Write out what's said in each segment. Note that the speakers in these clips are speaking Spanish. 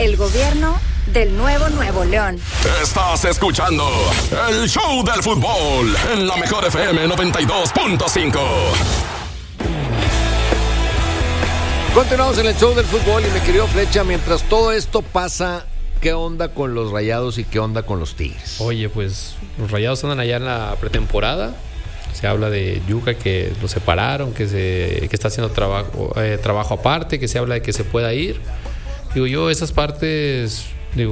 el gobierno del Nuevo León. Estás escuchando el show del fútbol en la mejor FM 92.5. Continuamos en el show del fútbol y mi querido Flecha, mientras todo esto pasa, ¿qué onda con los Rayados y qué onda con los Tigres? Oye, pues los Rayados andan allá en la pretemporada. Se habla de Yuka, que lo separaron, que está haciendo trabajo aparte, que se habla de que se pueda ir. Digo yo, esas partes,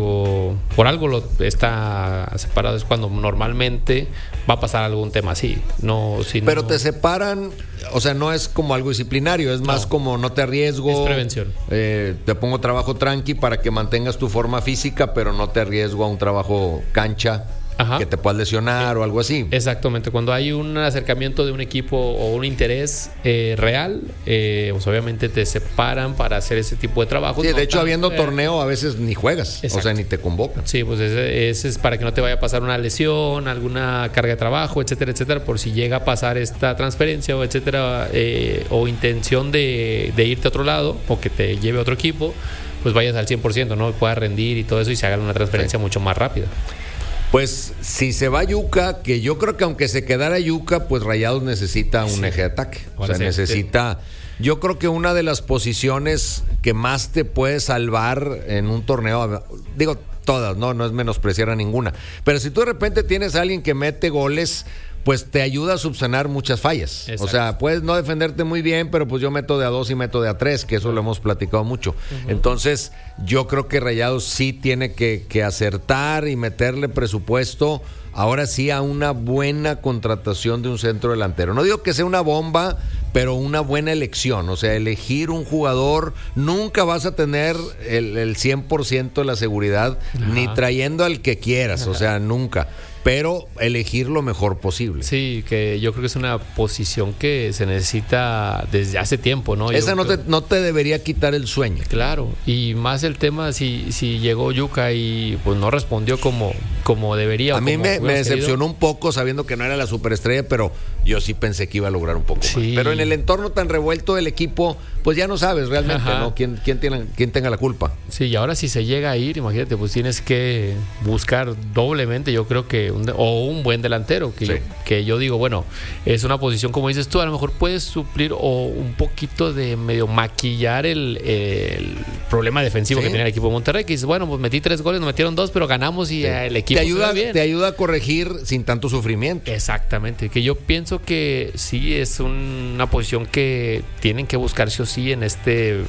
por algo está separado. Es cuando normalmente va a pasar algún tema así. Pero te separan, o sea, no es como algo disciplinario, es más como no te arriesgo. Es prevención. Te pongo trabajo tranqui para que mantengas tu forma física, pero no te arriesgo a un trabajo cancha. Ajá. Que te puedas lesionar o algo así. Exactamente, cuando hay un acercamiento de un equipo o un interés real, pues obviamente te separan para hacer ese tipo de trabajo. Sí, de hecho, habiendo torneo a veces ni juegas. Exacto. O sea, ni te convocan. Sí, pues ese es para que no te vaya a pasar una lesión, alguna carga de trabajo, etcétera, etcétera, por si llega a pasar esta transferencia o etcétera, o intención de irte a otro lado o que te lleve a otro equipo, pues vayas al 100%, ¿no? Puedas rendir y todo eso y se haga una transferencia mucho más rápida. Pues si se va Yuka, que yo creo que aunque se quedara Yuka, pues Rayados necesita un eje de ataque. O sea, necesita... Yo creo que una de las posiciones que más te puede salvar en un torneo, digo todas, no es menospreciar a ninguna, pero si tú de repente tienes a alguien que mete goles, pues te ayuda a subsanar muchas fallas. Exacto. O sea, puedes no defenderte muy bien, pero pues yo meto de a 2 y meto de a 3, que eso lo hemos platicado mucho. Uh-huh. Entonces, yo creo que Rayados sí tiene que acertar y meterle presupuesto, ahora sí, a una buena contratación de un centro delantero. No digo que sea una bomba, pero una buena elección. O sea, elegir un jugador, nunca vas a tener el 100% de la seguridad, ajá, ni trayendo al que quieras, o sea, nunca. Pero elegir lo mejor posible. Sí, que yo creo que es una posición que se necesita desde hace tiempo, ¿no? Esa no te debería quitar el sueño. Claro, y más el tema si llegó Yuka y pues no respondió como debería. A mí me decepcionó un poco sabiendo que no era la superestrella, pero yo sí pensé que iba a lograr un poco más. Pero en el entorno tan revuelto del equipo, pues ya no sabes realmente, ajá, ¿no? ¿Quién tenga la culpa? Sí, y ahora si se llega a ir, imagínate, pues tienes que buscar doblemente, yo creo que un buen delantero, que yo digo, bueno, es una posición, como dices tú, a lo mejor puedes suplir o un poquito de medio maquillar el problema defensivo, sí, que tenía el equipo de Monterrey, que dices, bueno, pues metí 3 goles, nos metieron 2, pero ganamos y, sí, el equipo te ayuda a corregir sin tanto sufrimiento. Exactamente, que yo pienso que sí es una posición que tienen que buscar sí o sí en este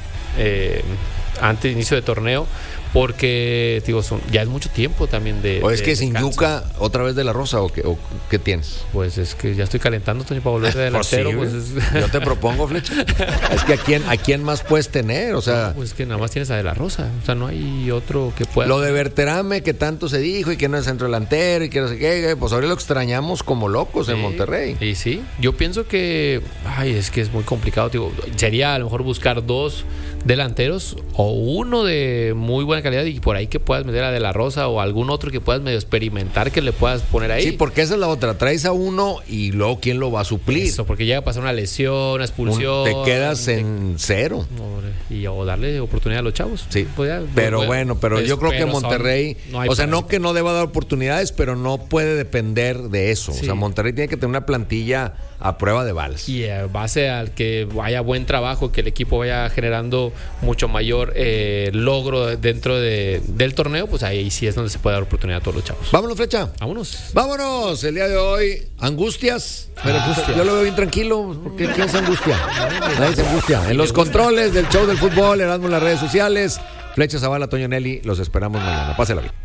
antes de inicio de torneo, porque digo, ya es mucho tiempo también o es que sin Yuka otra vez de la Rosa o qué tienes. Pues es que ya estoy calentando, Toño, para volver de delantero. Pues yo te propongo, Flecha. Es que ¿a quién más puedes tener? O sea, no, pues que nada más tienes a De La Rosa, o sea, no hay otro que pueda. Lo de Berterame, que tanto se dijo y que no es centro delantero y que no sé qué, pues ahora lo extrañamos como locos, sí, en Monterrey. Y sí, yo pienso que es que es muy complicado, digo, sería a lo mejor buscar 2 delanteros o uno de muy buena calidad y por ahí que puedas meter a De La Rosa o algún otro que puedas medio experimentar que le puedas poner ahí. Sí, porque esa es la otra, traes a uno y luego ¿quién lo va a suplir? Eso, porque llega a pasar una lesión, una expulsión. Te quedas en cero. O darle oportunidad a los chavos. Sí, pues ya, pero yo creo que Monterrey, no que no deba dar oportunidades, pero no puede depender de eso. Sí. O sea, Monterrey tiene que tener una plantilla a prueba de balas. Y a base al que vaya buen trabajo, que el equipo vaya generando mucho mayor logro dentro del torneo, pues ahí sí es donde se puede dar oportunidad a todos los chavos. Vámonos, Flecha. Vámonos. El día de hoy, angustias. Pero yo lo veo bien tranquilo, porque ¿quién se angustia? Nadie se angustia. En los controles del show del fútbol, Erasmo en las redes sociales, Flecha Zavala, Toño Nelly, los esperamos mañana. Pásela bien.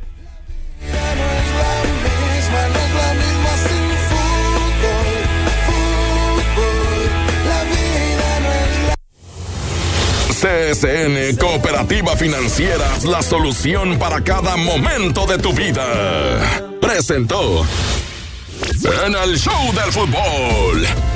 CSN Cooperativa Financiera, la solución para cada momento de tu vida. Presentó en el show del fútbol